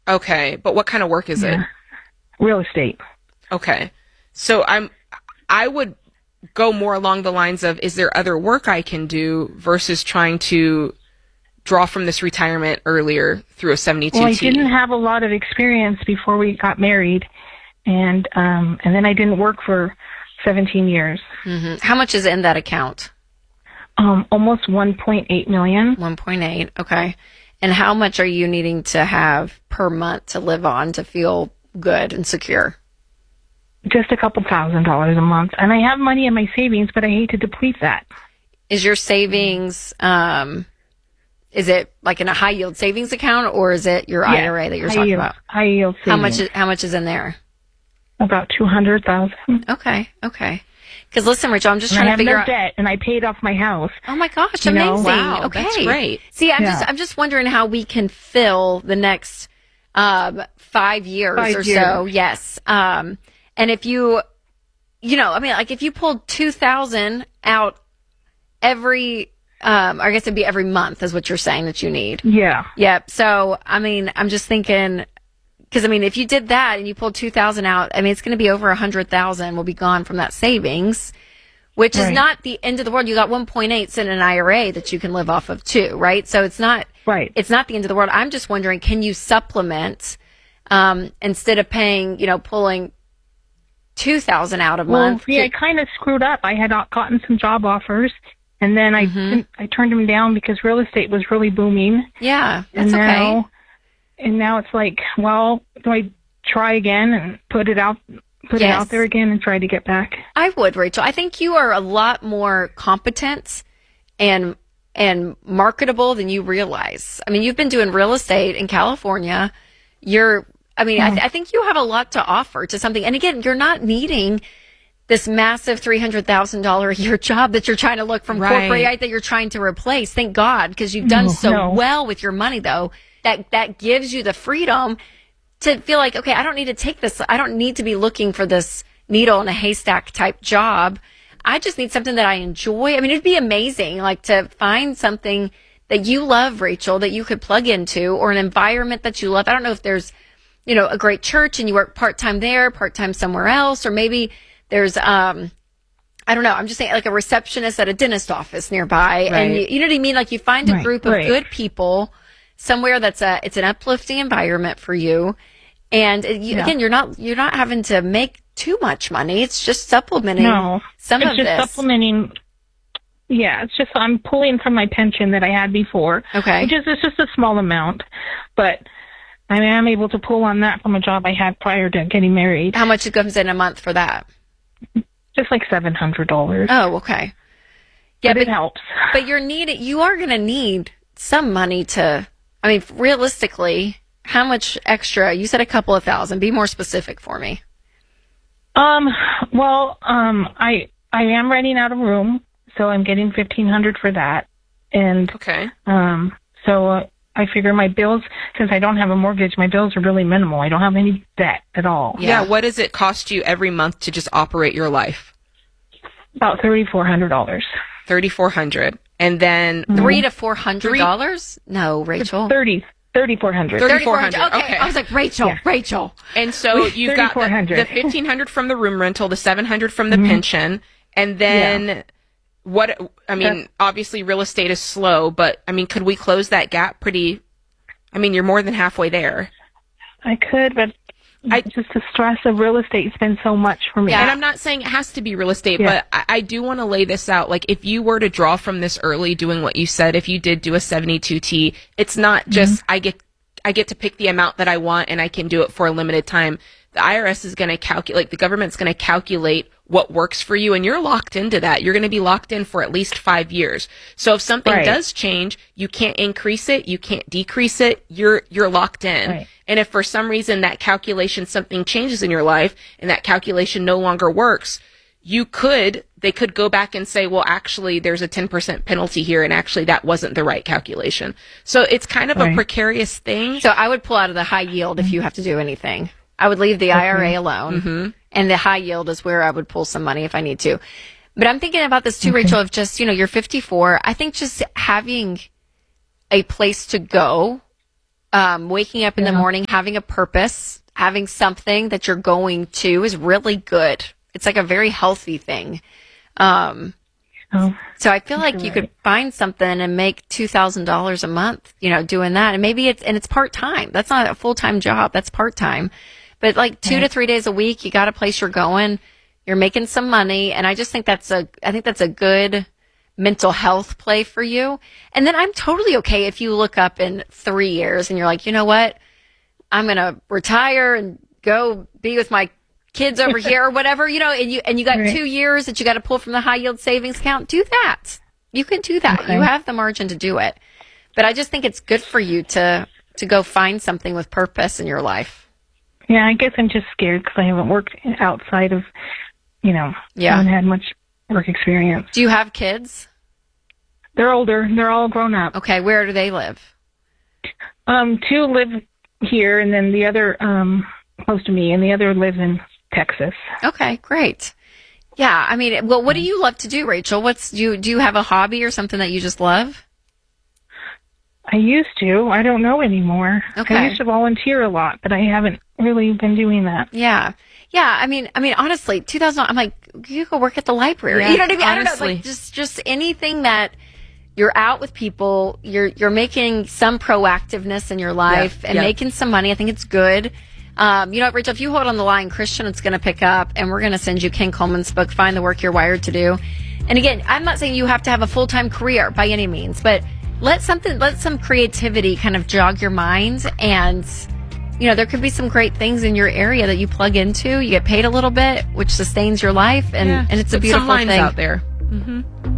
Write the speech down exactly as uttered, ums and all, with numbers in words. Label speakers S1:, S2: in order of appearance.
S1: Okay, but what kind of work is
S2: Yeah.
S1: it?
S2: Real estate.
S1: Okay. So I'm, I would go more along the lines of, is there other work I can do versus trying to draw from this retirement earlier through a seventy-two T?
S2: Well, I didn't have a lot of experience before we got married, and um, and then I didn't work for seventeen years.
S3: Mm-hmm. How much is in that account?
S2: Um, almost one point eight million.
S3: one point eight, okay. And how much are you needing to have per month to live on to feel good and secure?
S2: Just a couple thousand dollars a month. And I have money in my savings, but I hate to deplete that.
S3: Is your savings, um, is it like in a high yield savings account, or is it your
S2: Yeah,
S3: I R A that you're
S2: high
S3: talking
S2: yield,
S3: about?
S2: High yield savings.
S3: How much is, how much is in there?
S2: About two hundred thousand dollars.
S3: Okay, okay. Because listen, Rachel, I'm just
S2: And
S3: trying
S2: I
S3: to
S2: have
S3: figure
S2: no
S3: out.
S2: debt, and I paid off my house.
S3: Oh my gosh,
S2: You know?
S3: amazing!
S1: Wow,
S3: okay,
S1: that's great.
S3: See, I'm
S2: Yeah.
S3: just I'm just wondering how we can fill the next um, five years
S2: Five
S3: or
S2: years.
S3: so. Yes, um, and if you, you know, I mean, like if you pulled two thousand out every, um, I guess it'd be every month, is what you're saying that you need.
S2: Yeah.
S3: Yep. So, I mean, I'm just thinking, because I mean, if you did that and you pulled two thousand out, I mean, it's going to be over a hundred thousand will be gone from that savings, which is
S2: Right.
S3: not the end of the world. You got one point eight in an I R A that you can live off of too, right? So it's not,
S2: Right.
S3: it's not the end of the world. I'm just wondering, can you supplement, um, instead of paying, you know, pulling two thousand out a
S2: Well,
S3: month?
S2: yeah, I kind of screwed up. I had uh, gotten some job offers, and then I
S3: Mm-hmm.
S2: I turned them down because real estate was really booming.
S3: Yeah,
S2: And
S3: that's okay.
S2: now, and now it's like, well, do I try again and put it out, put it
S3: Yes.
S2: out there again and try to get back?
S3: I would, Rachel. I think you are a lot more competent and and marketable than you realize. I mean, you've been doing real estate in California. You're, I mean, I, th- I think you have a lot to offer to something. And again, you're not needing this massive three hundred thousand dollars a year job that you're trying to look from
S1: Right.
S3: corporate, right, that you're trying to replace. Thank God, because you've done
S2: No,
S3: so
S2: no.
S3: well with your money, though, that that gives you the freedom to feel like, okay, I don't need to take this. I don't need to be looking for this needle in a haystack type job. I just need something that I enjoy. I mean, it'd be amazing, like to find something that you love, Rachel, that you could plug into, or an environment that you love. I don't know if there's, you know, a great church and you work part-time there, part-time somewhere else, or maybe there's, um, I don't know. I'm just saying like a receptionist at a dentist office nearby. And
S1: Right.
S3: you, you know what I mean? Like you find a
S2: Right,
S3: group of
S2: right.
S3: good people somewhere that's a, it's an uplifting environment for you. And uh, you,
S2: Yeah.
S3: again, you're not, you're not having to make too much money. It's just supplementing
S2: No,
S3: some
S2: it's
S3: of
S2: just
S3: this.
S2: supplementing. Yeah, it's just I'm pulling from my pension that I had before.
S3: Okay.
S2: Which is it's just a small amount, but I am able to pull on that from a job I had prior to getting married.
S3: How much it comes in a month for that?
S2: Just like seven hundred dollars.
S3: Oh, okay. Yeah,
S2: but
S3: but,
S2: it helps.
S3: but you're needed, you are going to need some money to, I mean, realistically, how much extra? You said a couple of thousand. Be more specific for me.
S2: Um. Well, um, I I am renting out a room, so I'm getting fifteen hundred for that, and
S1: Okay.
S2: um, so uh, I figure my bills, since I don't have a mortgage, my bills are really minimal. I don't have any debt at all.
S1: Yeah. What does it cost you every month to just operate your life?
S2: About thirty four hundred dollars.
S1: thirty-four hundred. And then
S3: Three to four hundred dollars? No, Rachel.
S2: Thirty. Thirty-four hundred.
S1: Thirty-
S3: thirty-four hundred.
S1: $3,400.
S3: Okay.
S1: Okay.
S3: I was like, Rachel,
S2: Yeah.
S3: Rachel.
S1: And so you've got the,
S2: thirty-four hundred.
S1: the fifteen hundred from the room rental, the seven hundred from the pension, and then what? I mean,
S2: That's-
S1: obviously real estate is slow, but I mean, could we close that gap pretty? I mean, you're more than halfway there.
S2: I could, but
S1: I-
S2: just the stress of real estate has been so much for me.
S1: And I'm not saying it has to be real estate,
S2: Yeah.
S1: but I, I do want to lay this out. Like, if you were to draw from this early, doing what you said, if you did do a seventy-two T, it's not just I get I get to pick the amount that I want and I can do it for a limited time. The I R S is going to calculate, the government's going to calculate what works for you, and you're locked into that. You're going to be locked in for at least five years. So if something
S2: Right.
S1: does change, you can't increase it, you can't decrease it, you're you're locked in.
S2: Right.
S1: And if for some reason that calculation, something changes in your life and that calculation no longer works, you could, they could go back and say, well, actually, there's a ten percent penalty here, and actually that wasn't the right calculation. So it's kind of a
S2: Right.
S1: precarious thing.
S3: So I would pull out of the high yield if you have to do anything. I would leave the I R A alone,
S1: Mm-hmm.
S3: and the high yield is where I would pull some money if I need to. But I'm thinking about this too, Rachel, of just, you know, you're fifty-four. I think just having a place to go Um, waking up in
S2: Yeah.
S3: the morning, having a purpose, having something that you're going to is really good. It's like a very healthy thing. Um,
S2: Oh,
S3: so I feel like
S2: you're
S3: you
S2: right.
S3: could find something and make two thousand dollars a month, you know, doing that. And maybe it's, and it's part-time. That's not a full-time job. That's part-time. But like two
S2: Right.
S3: to three days a week, you got a place you're going, you're making some money. And I just think that's a, I think that's a good mental health play for you. And then I'm totally okay if you look up in three years and you're like, you know what? I'm going to retire and go be with my kids over here or whatever, you know, and you, and you got
S2: Right.
S3: two years that you got to pull from the high yield savings account. Do that. You can do that.
S2: Okay.
S3: You have the margin to do it. But I just think it's good for you to, to go find something with purpose in your life.
S2: Yeah, I guess I'm just scared because I haven't worked outside of, you know,
S3: Yeah.
S2: haven't had much work experience.
S3: Do you have kids?
S2: They're older. They're all grown up.
S3: Okay. Where do they live?
S2: Um, two live here, and then the other um close to me, and the other lives in Texas.
S3: Okay, great. Yeah, I mean, well, what do you love to do, Rachel? What's do you do you have a hobby or something that you just love?
S2: I used to. I don't know anymore.
S3: Okay.
S2: I used to volunteer a lot, but I haven't really been doing that.
S3: Yeah. Yeah, I mean, I mean, honestly, two thousand, I'm like, you go work at the library.
S1: Yeah,
S3: you know what I mean? I
S1: honestly.
S3: don't know, like just, just anything that you're out with people, you're, you're making some proactiveness in your life
S1: Yeah,
S3: and
S1: yeah.
S3: making some money. I think it's good. Um, you know what, Rachel, if you hold on the line, Christian is going to pick up and we're going to send you Ken Coleman's book, Find the Work You're Wired to Do. And again, I'm not saying you have to have a full-time career by any means, but let something, let some creativity kind of jog your mind. And, you know, there could be some great things in your area that you plug into. You get paid a little bit, which sustains your life. And,
S1: Yeah,
S3: and it's a
S1: put
S3: beautiful
S1: some lines
S3: thing.
S1: out there. hmm